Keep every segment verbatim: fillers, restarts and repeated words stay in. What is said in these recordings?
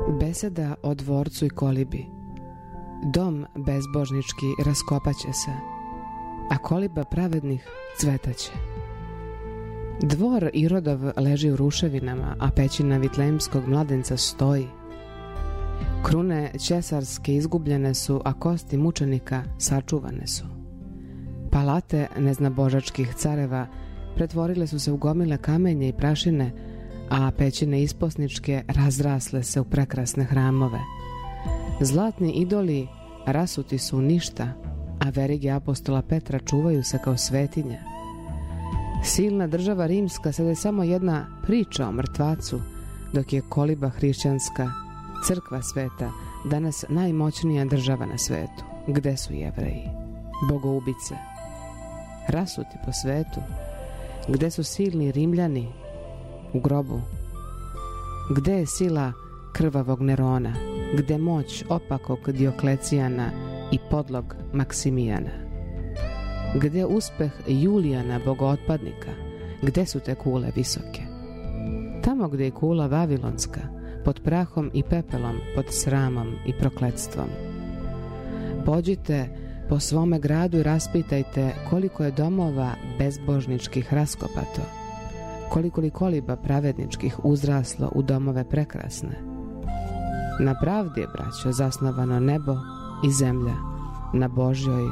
Beseda o dvorcu i kolibi. Dom bezbožnički raskopaće se, a koliba pravednih cvetaće. Dvor Irodov leži u ruševinama, a pećina Vitlemskog mladenca stoji. Krune ćesarske izgubljene su, a kosti mučenika sačuvane su. Palate neznabožačkih careva pretvorile su se u gomile kamenja i prašine, a pećine isposničke razrasle se u prekrasne hramove. Zlatni idoli rasuti su u ništa, a verige apostola Petra čuvaju se kao svetinja. Silna država rimska sada je samo jedna priča o mrtvacu, dok je koliba hrišćanska, crkva sveta, danas najmoćnija država na svetu. Gde su Jevreji? Bogoubice. Rasuti po svetu. Gde su silni Rimljani? U grobu. Gde je sila krvavog Nerona? Gde moć opakog Dioklecijana i podlog Maksimijana? Gde uspeh Julijana, bogootpadnika? Gde su te kule visoke? Tamo gde je kula Vavilonska, pod prahom i pepelom, pod sramom i prokletstvom. Pođite po svome gradu i raspitajte koliko je domova bezbožničkih raskopato, koliko li koliba pravedničkih uzraslo u domove prekrasne. Na pravdi je, braćo, zasnovano nebo i zemlja, na Božjoj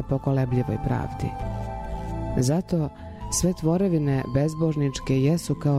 nepokolebljivoj pravdi. Zato sve tvorevine bezbožničke jesu kao